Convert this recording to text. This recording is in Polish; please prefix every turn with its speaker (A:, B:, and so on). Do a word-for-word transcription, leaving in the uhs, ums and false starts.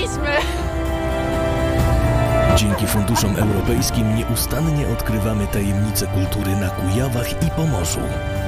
A: Wygraliśmy!
B: Dzięki funduszom europejskim nieustannie odkrywamy tajemnice kultury na Kujawach i Pomorzu.